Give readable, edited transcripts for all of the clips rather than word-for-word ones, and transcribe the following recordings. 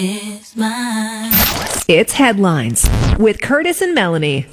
is mine. It's Headlines with Curtis and Melanie.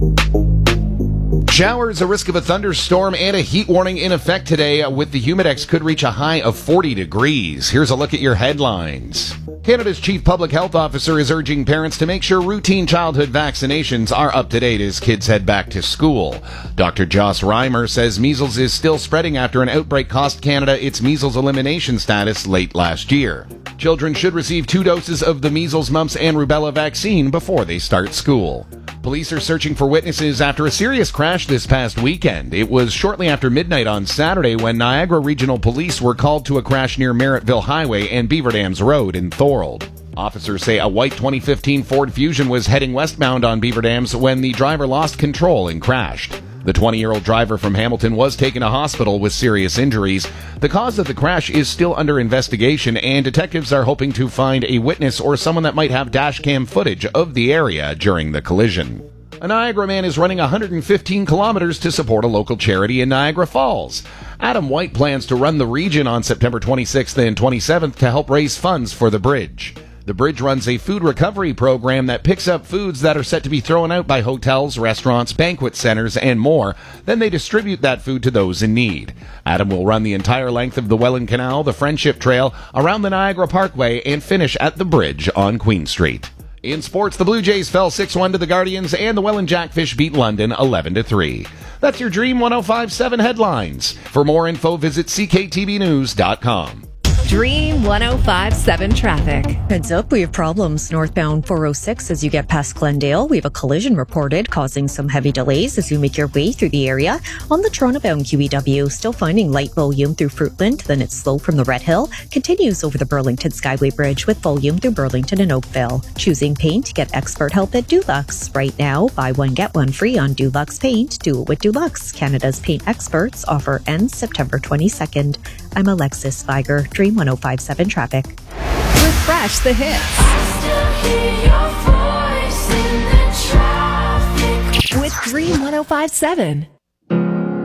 Showers, a risk of a thunderstorm, and a heat warning in effect today with the Humidex could reach a high of 40 degrees. Here's a look at your headlines. Canada's chief public health officer is urging parents to make sure routine childhood vaccinations are up to date as kids head back to school. Dr. Joss Reimer says measles is still spreading after an outbreak cost Canada its measles elimination status late last year. Children should receive 2 doses of the measles, mumps, and rubella vaccine before they start school. Police are searching for witnesses after a serious crash this past weekend. It was shortly after midnight on Saturday when Niagara Regional Police were called to a crash near Merrittville Highway and Beaver Dams Road in Thorold. Officers say a white 2015 Ford Fusion was heading westbound on Beaver Dams when the driver lost control and crashed. The 20-year-old driver from Hamilton was taken to hospital with serious injuries. The cause of the crash is still under investigation, and detectives are hoping to find a witness or someone that might have dashcam footage of the area during the collision. A Niagara man is running 115 kilometers to support a local charity in Niagara Falls. Adam White plans to run the region on September 26th and 27th to help raise funds for the bridge. The bridge runs a food recovery program that picks up foods that are set to be thrown out by hotels, restaurants, banquet centers, and more. Then they distribute that food to those in need. Adam will run the entire length of the Welland Canal, the Friendship Trail, around the Niagara Parkway, and finish at the bridge on Queen Street. In sports, the Blue Jays fell 6-1 to the Guardians, and the Welland Jackfish beat London 11-3. That's your Dream 105.7 headlines. For more info, visit cktvnews.com. Dream 105.7 traffic. Heads up, we have problems northbound 406 as you get past Glendale. We have a collision reported causing some heavy delays as you make your way through the area. On the Toronto-bound QEW, still finding light volume through Fruitland, then it's slow from the Red Hill. Continues over the Burlington Skyway Bridge with volume through Burlington and Oakville. Choosing paint? Get expert help at Dulux. Right now, buy one, get one free on Dulux Paint. Do it with Dulux. Canada's paint experts. Offer ends September 22nd. I'm Alexis Viger, Dream 105.7 traffic. Refresh the hits I still hear your voice in the traffic. with Dream 105.7.